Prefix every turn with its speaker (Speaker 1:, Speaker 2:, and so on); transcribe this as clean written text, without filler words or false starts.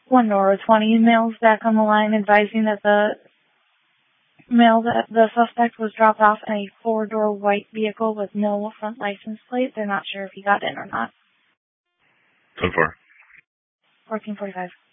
Speaker 1: One Nora 20 mails back on the line advising that the suspect was dropped off in a four-door white vehicle with no front license plate. They're not sure if he got in or not.
Speaker 2: 10-4.
Speaker 1: 1445.